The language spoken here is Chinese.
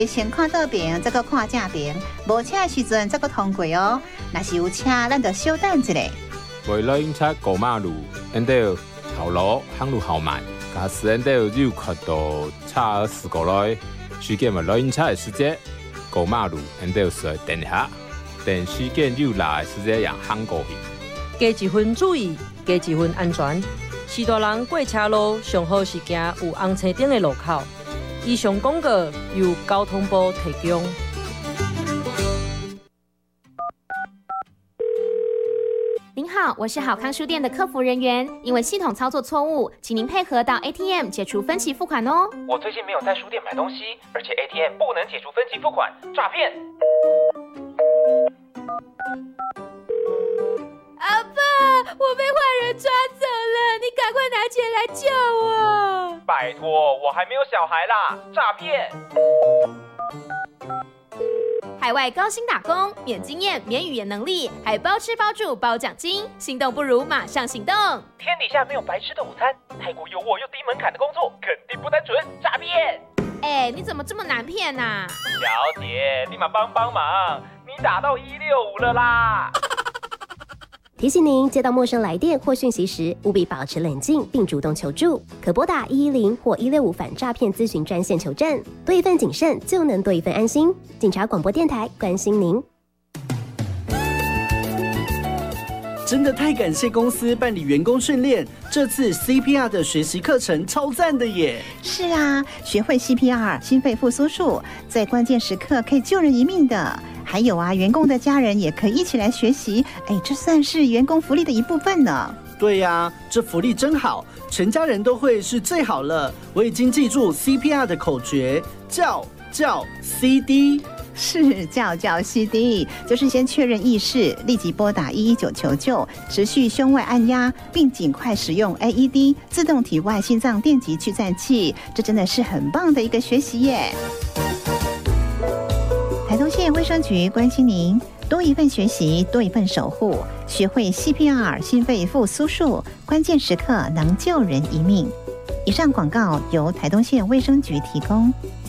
先看倒边，再个看正边，无车的时阵再个通过哦。若是有车，咱就稍等一下。 为了警察过马路，因得头路行路好慢，假使因得有看到车事故来，事件为了警察的时间过马路，因得是等下，等事件有来的时间让行过去。 加一分注意，加一分安全。是大人过车路上好是行有红青灯的路口。以上广告由交通部提供。 您好，我是好康书店的客服人员，因为系统操作错误，请您配合到 ATM 解除分期付款哦。 我最近没有在书店买东西，而且 ATM 不能解除分期付款，诈骗！ 阿爸，我被坏人抓走了，你赶快拿钱来救我！ 拜托，我还没有小孩啦，诈骗！ 海外高薪打工，免经验、免语言能力，还包吃包住包奖金，心动不如马上行动！ 天底下没有白吃的午餐，泰国有我又低门槛的工作，肯定不单纯，诈骗！ 哎，你怎么这么难骗啊？ 小姐，立马帮忙，你打到165了啦！ 提醒您，接到陌生来电或讯息时，务必保持冷静并主动求助，可拨打110或165反诈骗咨询专线求证。多一份谨慎，就能多一份安心。警察广播电台关心您。 真的太感谢公司办理员工训练，这次 CPR 的学习课程超赞的耶！ 是啊，学会 CPR 心肺复苏术，在关键时刻可以救人一命的。还有啊，员工的家人也可以一起来学习，这算是员工福利的一部分呢。 对呀，这福利真好，全家人都会是最好了。我已经记住 CPR 的口诀，叫 CD。 是叫 CD， 就是先确认意识，立即拨打119求救，持续胸外按压，并尽快使用 AED 自动体外心脏电极去颤器。这真的是很棒的一个学习耶！台东县卫生局关心您，多一份学习，多一份守护，学会 CPR 心肺复苏术，关键时刻能救人一命。以上广告由台东县卫生局提供。